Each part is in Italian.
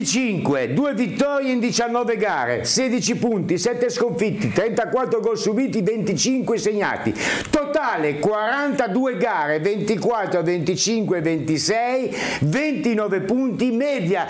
5, 2 vittorie in 19 gare, 16 punti, 7 sconfitti, 34 gol subiti, 25 segnati. Totale 42 gare, 24, 25, 26, 29 punti, media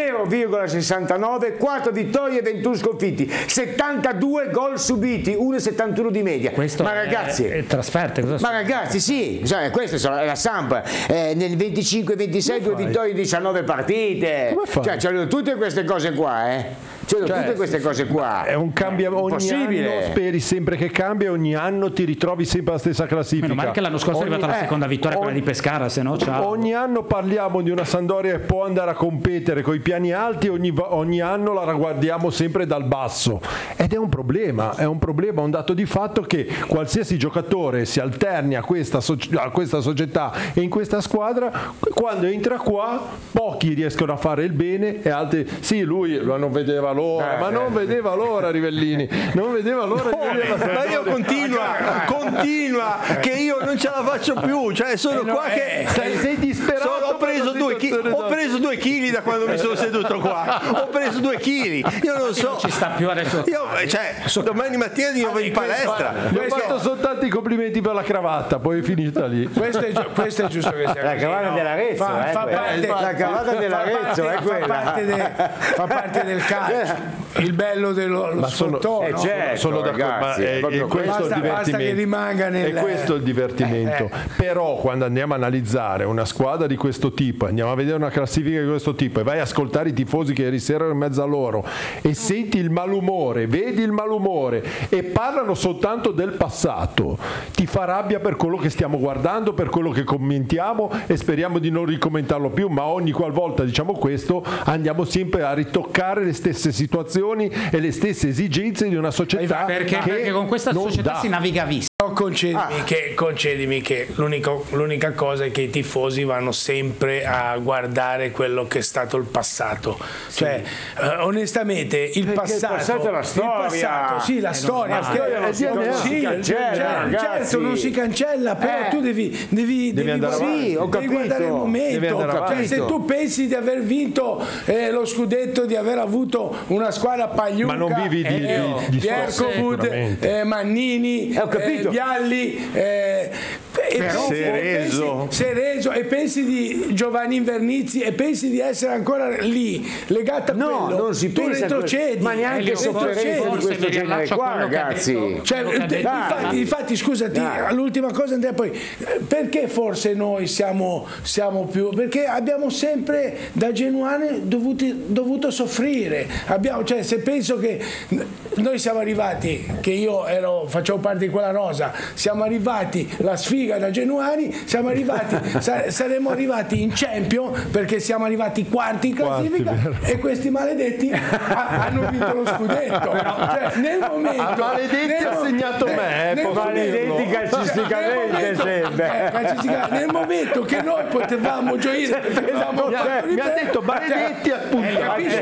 0,69, 4 vittorie, 21 sconfitti, 72 gol subiti, 1,71 di media. Questo ma ragazzi, è trasferte, ma ragazzi, sì, questa è la Samp, nel 25-26 2 vittorie in 19 partite. Cioè, c'erano tutte queste cose qua, tutte queste cose qua. È un cambio ogni anno, speri sempre che cambia, ogni anno ti ritrovi sempre alla stessa classifica. Meno male che l'anno scorso è arrivata la seconda vittoria, quella di Pescara, se no ogni anno parliamo di una Sampdoria che può andare a competere con i piani alti, ogni anno la ragguardiamo sempre dal basso ed è un problema, un dato di fatto che qualsiasi giocatore si alterni a questa società e in questa squadra, quando entra qua pochi riescono a fare il bene e altri lui non vedeva l'ora, ma non vedeva l'ora Rivellini, non vedeva l'ora di vedere la Sampdoria. Ma io continua che io non ce la faccio più, cioè sono qua che sei disperato. Ho preso 2 chili da quando mi sono seduto qua, ho preso 2 chili, io non so, non ci sta più adesso. Domani mattina di nuovo in palestra. Mi ho fatto soltanto i complimenti per la cravatta, poi è finita lì. Questo è giusto che sia la cravatta dell'Arezzo, la cravatta dell'Arezzo è quella. Fa parte del calcio. Il bello dello sfottò, sono d'accordo, questo è il basta che rimanga e questo è il divertimento. Però quando andiamo a analizzare una squadra di questo tipo, andiamo a vedere una classifica di questo tipo e vai a ascoltare i tifosi che ieri sera erano in mezzo a loro e senti il malumore, vedi il malumore e parlano soltanto del passato, ti fa rabbia per quello che stiamo guardando, per quello che commentiamo e speriamo di non ricomentarlo più, ma ogni qualvolta diciamo questo andiamo sempre a ritoccare le stesse situazioni e le stesse esigenze di una società perché con questa società si naviga vista. Concedimi che l'unica cosa è che i tifosi vanno sempre a guardare quello che è stato il passato. Cioè, onestamente, il passato è la storia. La storia. Certo, non si cancella, però tu devi guardare il momento. Cioè, se tu pensi di aver vinto lo scudetto, di aver avuto una squadra pagliuca, ma non vivi di Ercovud, Mannini, Vialli, Cerezo e pensi di Giovanni Invernizzi e pensi di essere ancora lì legato a quello, non si tu pensa retrocedi, ma neanche sofferenza di questo genere qua, ragazzi. Infatti scusati, l'ultima cosa Andrea, poi perché forse noi siamo più, perché abbiamo sempre da genuani dovuto soffrire, se penso che noi siamo arrivati, che io facevo parte di quella rosa, siamo arrivati la sfiga da Genuani, siamo arrivati saremmo arrivati in Champions perché siamo arrivati quarti in classifica e questi maledetti hanno vinto lo scudetto. Nel momento maledetti ha segnato me, maledetti calcisticamente sempre. Nel momento che noi potevamo gioire, mi ha detto maledetti appunto.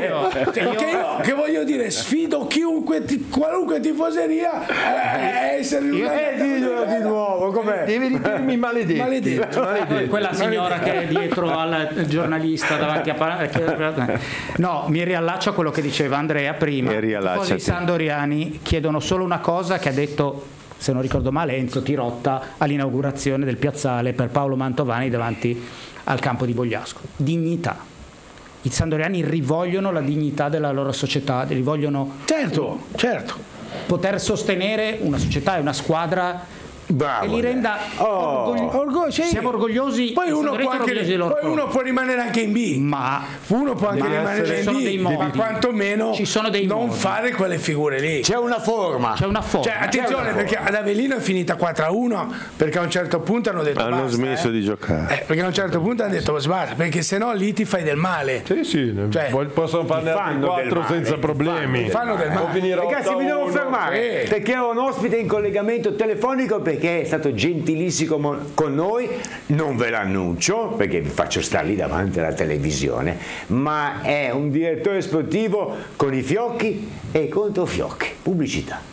Che voglio dire, sfido qualunque tifoseria a essere di nuovo, com'è? Devi ritirarmi maledetto. Quella signora che è dietro al giornalista davanti a no, mi riallaccio a quello che diceva Andrea prima. I sandoriani chiedono solo una cosa che ha detto, se non ricordo male, Enzo Tirotta all'inaugurazione del piazzale per Paolo Mantovani davanti al campo di Bogliasco: dignità. I sandoriani rivogliono la dignità della loro società, rivogliono certo poter sostenere una società e una squadra che li renda siamo orgogliosi. Poi uno può rimanere anche in B, ma uno può anche rimanere in B, ma quantomeno ci sono dei non modi. Fare quelle figure lì. C'è una forma. Cioè, attenzione, perché ad Avellino è finita 4-1 perché a un certo punto hanno detto hanno smesso di giocare, perché a un certo punto hanno detto basta, perché sennò lì ti fai del male. Possono farne altri 4 senza problemi. Fanno del male. Ragazzi, mi devo fermare perché ho un ospite in collegamento telefonico, perché è stato gentilissimo con noi. Non ve l'annuncio perché vi faccio stare lì davanti alla televisione, ma è un direttore sportivo con i fiocchi e contro fiocchi. Pubblicità.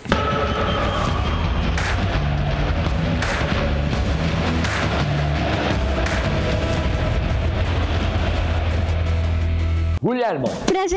Guglielmo.